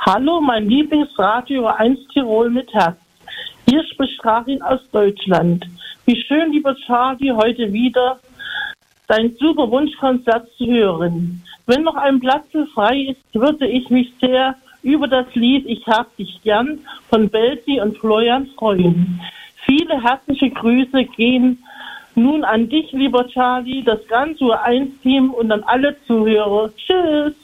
Hallo, mein Lieblingsradio 1 Tirol mit Herz. Hier spricht Karin aus Deutschland. Wie schön, lieber Charlie, heute wieder dein super Wunschkonzert zu hören. Wenn noch ein Platz frei ist, würde ich mich sehr über das Lied Ich hab dich gern von Belsi und Florian freuen. Viele herzliche Grüße gehen nun an dich, lieber Charlie, das ganze U1-Team und an alle Zuhörer. Tschüss!